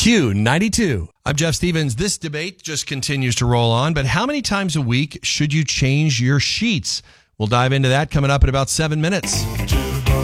Q92. I'm Jeff Stevens. This debate just continues to roll on, but how many times a week should you change your sheets? We'll dive into that coming up in about 7 minutes.